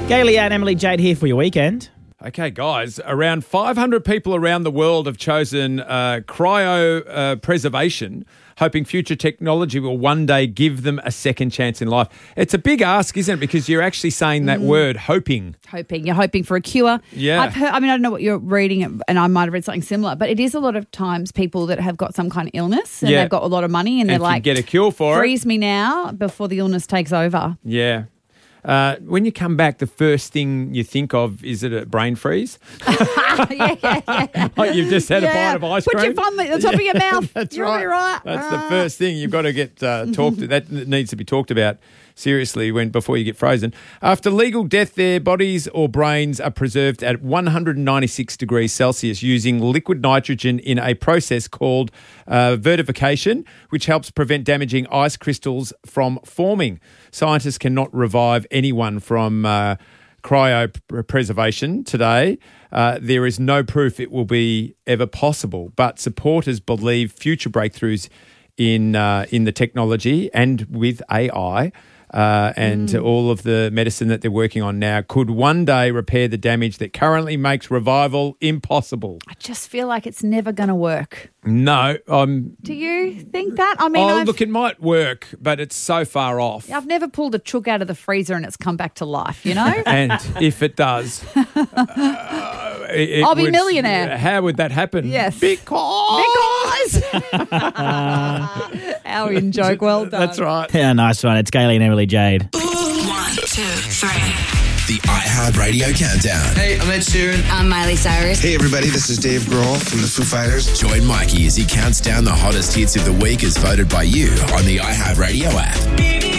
Gailey and Emily Jade here for your weekend. Okay, guys, around 500 people around the world have chosen cryopreservation, hoping future technology will one day give them a second chance in life. It's a big ask, isn't it? Because you're actually saying that word, hoping. You're hoping for a cure. Yeah. I've heard, I don't know what you're reading, and I might have read something similar, but it is a lot of times people that have got some kind of illness and they've got a lot of money and they're like, get a cure for freeze me now before the illness takes over. Yeah. When you come back, the first thing you think of, is it a brain freeze? yeah. Like you've just had a bite of ice cream. Put your thumb at the top of your mouth. That's You'll right. be right. That's the first thing you've got to get talked to. That needs to be talked about seriously before you get frozen. After legal death, their bodies or brains are preserved at 196 degrees Celsius using liquid nitrogen in a process called vertification, which helps prevent damaging ice crystals from forming. Scientists cannot revive anyone from cryopreservation today. There is no proof it will be ever possible, but supporters believe future breakthroughs in the technology and with AI and all of the medicine that they're working on now could one day repair the damage that currently makes revival impossible. I just feel like it's never going to work. No. Do you think that? I mean, look, it might work, but it's so far off. I've never pulled a chook out of the freezer and it's come back to life, you know? And if it does, I'll be a millionaire. How would that happen? Yes. Because. Our in-joke, well done. That's right. Yeah, nice one. It's Gailey and Emily Jade. 1, 2, 3. The iHeartRadio Countdown. Hey, I'm Ed Sheeran. I'm Miley Cyrus. Hey everybody, this is Dave Grohl from the Foo Fighters. Join Mikey as he counts down the hottest hits of the week as voted by you on the iHeartRadio app.